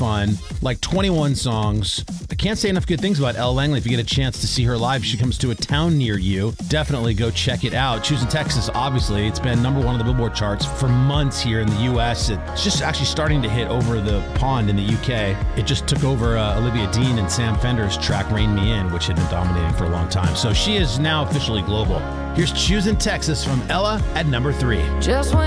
fun, like 21 songs. I can't say enough good things about Elle Langley. If you get a chance to see her live, she comes to a town near you. Definitely go check it out. Choosing Texas, obviously, it's been number one on the Billboard charts for months here in the U.S. It's just actually starting to hit over the pond in the U.K. It just took over Olivia Dean and Sam Fender's track Rain Me In, which had been dominating for a long time. So she is now officially global. Here's Choosing Texas from Ella at number 3. Just when